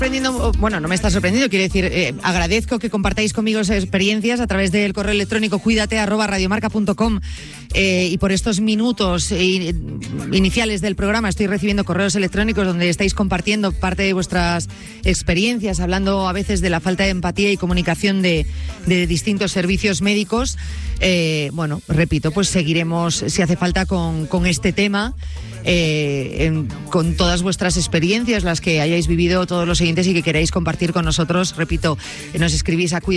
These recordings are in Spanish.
sorprendiendo, bueno, no me está sorprendiendo, quiero decir, agradezco que compartáis conmigo esas experiencias a través del correo electrónico cuídate@radiomarca.com, y por estos minutos iniciales del programa estoy recibiendo correos electrónicos donde estáis compartiendo parte de vuestras experiencias, hablando a veces de la falta de empatía y comunicación de distintos servicios médicos. Bueno, repito, pues seguiremos, si hace falta, con este tema. Con todas vuestras experiencias, las que hayáis vivido todos los oyentes y que queráis compartir con nosotros, repito, nos escribís a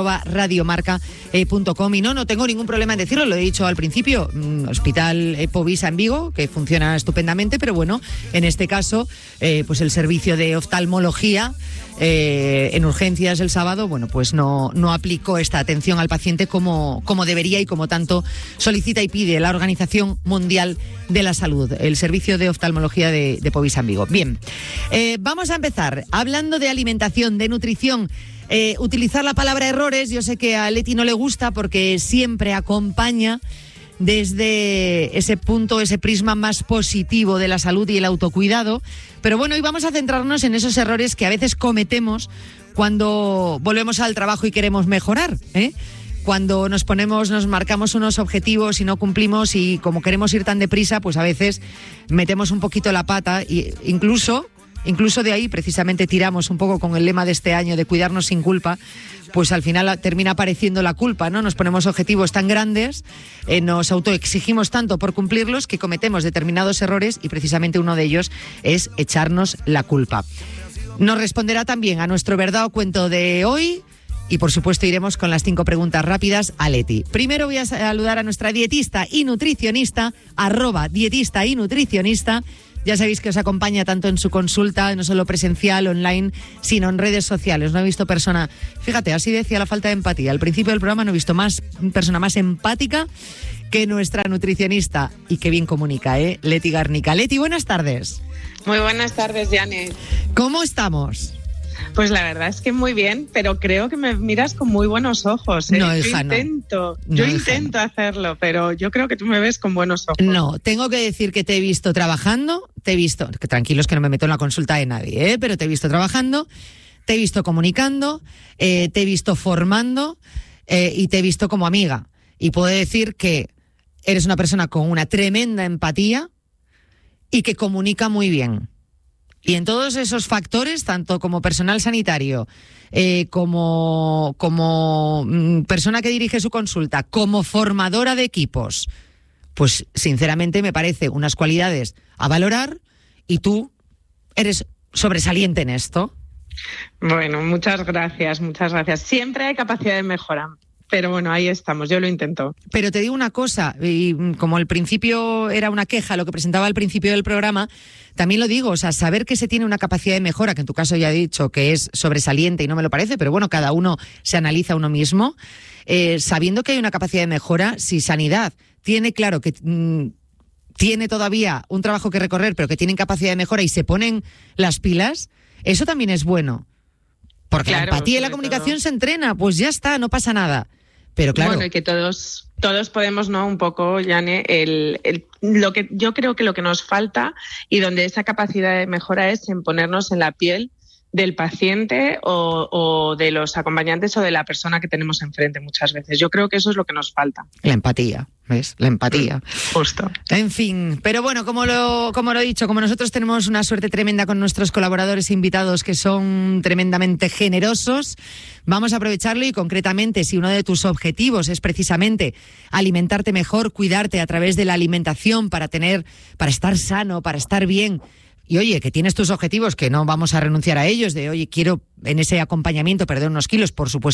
cuídate@radiomarca.com. Y no tengo ningún problema en decirlo, lo he dicho al principio, Hospital Povisa en Vigo, que funciona estupendamente, pero bueno, en este caso, pues el servicio de oftalmología en urgencias el sábado, bueno, pues no aplicó esta atención al paciente como debería y como tanto solicita y pide la Organización Mundial de la Salud, el servicio de oftalmología de Povisa en Vigo. Bien, vamos a empezar hablando de alimentación, de nutrición. Utilizar la palabra errores, yo sé que a Leti no le gusta porque siempre acompaña desde ese punto, ese prisma más positivo de la salud y el autocuidado. Pero bueno, hoy vamos a centrarnos en esos errores que a veces cometemos cuando volvemos al trabajo y queremos mejorar, Cuando nos marcamos unos objetivos y no cumplimos, y como queremos ir tan deprisa, pues a veces metemos un poquito la pata, y incluso de ahí precisamente tiramos un poco con el lema de este año de cuidarnos sin culpa, pues al final termina apareciendo la culpa, ¿no? Nos ponemos objetivos tan grandes, nos autoexigimos tanto por cumplirlos que cometemos determinados errores, y precisamente uno de ellos es echarnos la culpa. Nos responderá también a nuestro verdad o cuento de hoy. Y por supuesto iremos con las 5 preguntas rápidas a Leti. Primero voy a saludar a nuestra dietista y nutricionista, @dietista y nutricionista. Ya sabéis que os acompaña tanto en su consulta, no solo presencial, online, sino en redes sociales. No he visto persona, fíjate, así decía la falta de empatía. Al principio del programa no he visto persona más empática que nuestra nutricionista, y que bien comunica, Leti Garnica. Leti, buenas tardes. Muy buenas tardes, Janet. ¿Cómo estamos? Pues la verdad es que muy bien, pero creo que me miras con muy buenos ojos. No, hija, yo intento hacerlo, pero yo creo que tú me ves con buenos ojos. No, tengo que decir que te he visto trabajando, que tranquilos que no me meto en la consulta de nadie, pero te he visto trabajando, te he visto comunicando, te he visto formando, y te he visto como amiga. Y puedo decir que eres una persona con una tremenda empatía y que comunica muy bien. Y en todos esos factores, tanto como personal sanitario, como persona que dirige su consulta, como formadora de equipos, pues sinceramente me parece unas cualidades a valorar, y tú eres sobresaliente en esto. Bueno, muchas gracias. Siempre hay capacidad de mejora. Pero bueno, ahí estamos, yo lo intento. Pero te digo una cosa, y como al principio era una queja lo que presentaba al principio del programa, también lo digo, o sea, saber que se tiene una capacidad de mejora, que en tu caso ya he dicho que es sobresaliente y no me lo parece, pero bueno, cada uno se analiza a uno mismo, sabiendo que hay una capacidad de mejora, si Sanidad tiene claro que tiene todavía un trabajo que recorrer, pero que tienen capacidad de mejora y se ponen las pilas, eso también es bueno. Porque claro, la empatía y la comunicación se entrena, pues ya está, no pasa nada. Pero claro. Bueno, y que todos podemos, ¿no? Un poco, Jane, lo que yo creo que lo que nos falta y donde esa capacidad de mejora es en ponernos en la piel del paciente o de los acompañantes o de la persona que tenemos enfrente muchas veces. Yo creo que eso es lo que nos falta. La empatía, ¿ves? La empatía. Justo. En fin, pero bueno, como lo he dicho, como nosotros tenemos una suerte tremenda con nuestros colaboradores e invitados que son tremendamente generosos, vamos a aprovecharlo, y concretamente si uno de tus objetivos es precisamente alimentarte mejor, cuidarte a través de la alimentación para estar sano, para estar bien. Y oye, que tienes tus objetivos, que no vamos a renunciar a ellos, de oye, quiero en ese acompañamiento perder unos kilos, por supuesto